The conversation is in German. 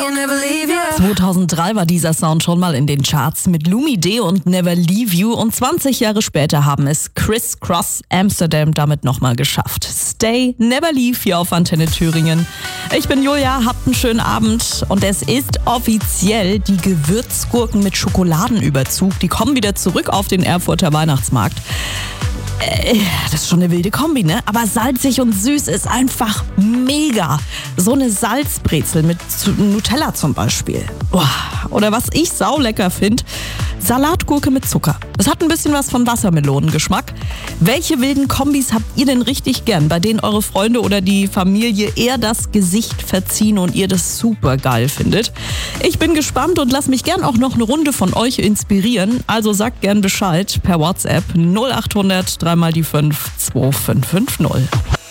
2003 war dieser Sound schon mal in den Charts mit Lumidee und Never Leave You und 20 Jahre später haben es Criss Cross Amsterdam damit nochmal geschafft. Stay, Never Leave hier auf Antenne Thüringen. Ich bin Julia, habt einen schönen Abend und es ist offiziell, die Gewürzgurken mit Schokoladenüberzug, die kommen wieder zurück auf den Erfurter Weihnachtsmarkt. Das ist schon eine wilde Kombi, ne? Aber salzig und süß ist einfach mega. So eine Salzbrezel mit Nutella zum Beispiel. Oder was ich saulecker finde, Salatgurke mit Zucker. Es hat ein bisschen was von Wassermelonengeschmack. Welche wilden Kombis habt ihr denn richtig gern, bei denen eure Freunde oder die Familie eher das Gesicht verziehen und ihr das super geil findet? Ich bin gespannt und lass mich gern auch noch eine Runde von euch inspirieren. Also sagt gern Bescheid per WhatsApp 0800 3 mal die 5 2550.